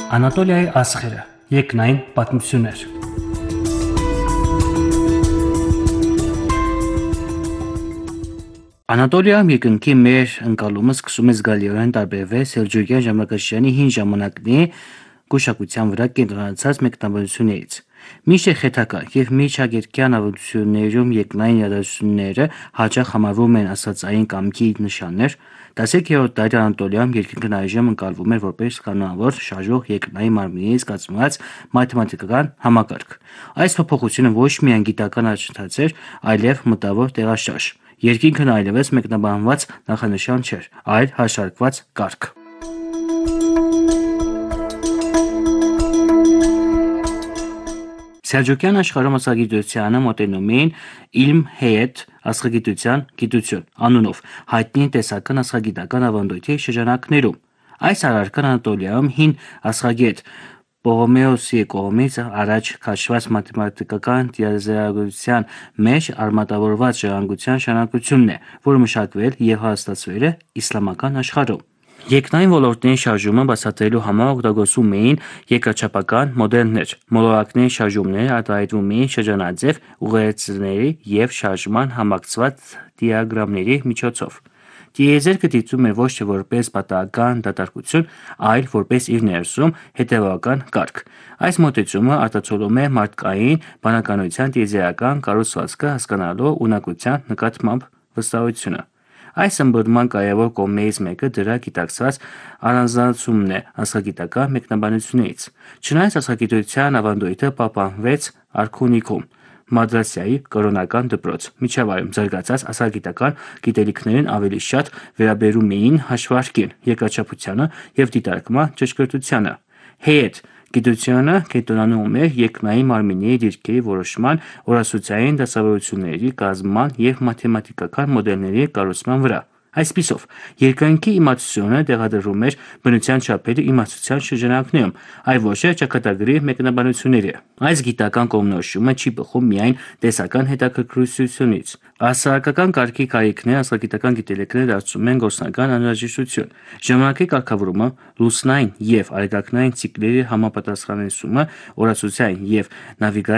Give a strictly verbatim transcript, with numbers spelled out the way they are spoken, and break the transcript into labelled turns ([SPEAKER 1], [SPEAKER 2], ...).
[SPEAKER 1] Անատոլիայի աստղերը, երկնային պատմություններ։ Անատոլիայում երկնքի մեր ընկալումը սկսում է զգալիորեն տարբերվել Սելջուկյան ժամանակաշրջանի հին ժամանակների գուշակության վրա կենտրոնացած մեկնաբանություններից։ Միշտ խեթական և միջագետքյան ավանդություններում երկնային իրադարձությունները հաճախ համարվում են աստվածային կամքի նշաններ։ տասնյոթերորդ դարի Անատոլիայում երկինքն այժմ ընկալվում էր որպես կանոնավոր շարժող երկնային մարմիններից կազմված մաթեմատիկական համակարգ։ Այս փոփոխությունը ոչ միայն գիտական առաջընթաց էր, այլև մտավոր տեղաշարժ։ Երկինքն այլևս մեկնաբանված նախանշան չէր, այլ հաշվարկված կարգ։ Սելջուկյան աշխարհում աստղագիտությանը մոտենում էին Իլմ Հեյեթ աստղագիտության գիտություն անունով հայտնի տեսական աստղագիտական ավանդույթի շրջանակներում։ Այս առարկան Անատոլիայում հին աստղագետ Պողոմեոսի կողմից առաջ քաշված մաթեմատիկական տիեզերագիտության մեջ արմատավորված ժառանգության շարունակությունն է, որը մշակվել և հաստատվել է իսլամական աշխարհում։ Երկնային ոլորտների շարժումը բացատրելու համար օգտագործվում էին երկրաչափական մոդելներ։ Մոլորակների շարժումները արտահայտվում էին շրջանաձև ուղերձների և շարժման համակցված դիագրամների միջոցով։ Տիեզերքը դիտվում էր ոչ թե որպես պատահական դատարկություն, այլ որպես իր ներսում հետևողական կարգ։ Այս մոտեցումը արտացոլում է մարդկային բանականության տիեզերական կառուցվածքը հասկանալու ունակության նկատմամբ վստահությունը։ Այս ըմբռնման կարևոր կողմերից մեկը դրա գիտակցված առանձնացումն է աստղագիտական մեկնաբանություններից։ Չնայած աստղագիտության ավանդույթը պահպանվեց արքունիքում, Մադրասիայի կրոնական դպրոց միջավայրում զարգացած աստղագիտական գիտելիքներն ավելի շատ վերաբերում էին հաշվարկին, երկրաչափությանը և դիտարկման ճշգրտությանը։ Հեյեթ գիտությունը կենտրոնանում էր երկնային մարմինների դիրքերի որոշման, օրացուցային դասավորությունների կազմման և մաթեմատիկական մոդելների կառուցման վրա։ Այսպիսով, երկնքի իմացությունը տեղադրվում էր բնության չափերի իմացության շրջանակներում, այլ ոչ թե ճակատագրի մեկնաբանությունների։ Այս գիտական կողմնորոշումը չի բխում միայն տեսական հետաքրքրությունից։ Աստղակարգական կարգի կարիքները աստղագիտական գիտելիքները դարձնում են գործնական անհրաժեշտություն։ Ժամանակի կարգավորումը, լուսնային և արեգակնային ցիկլերի համապատասխանեցումը, օրացուցային և նավիգացիայի